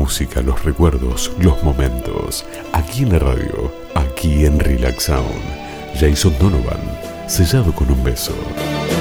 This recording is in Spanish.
música, los recuerdos, los momentos. Aquí en la radio, aquí en Relax Sound. Jason Donovan, sellado con un beso.